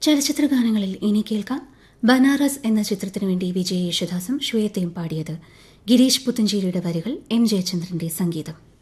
ചലച്ചിത്ര ഗാനങ്ങളിൽ ഇനി കേൾക്കാം ബനാറസ് എന്ന ചിത്രത്തിനു വേണ്ടി വിജയ് യേശുദാസും ശ്വേതയും പാടിയത്. ഗിരീഷ് പുത്തഞ്ചേരിയുടെ വരികൾ, എം ജയചന്ദ്രന്റെ സംഗീതം.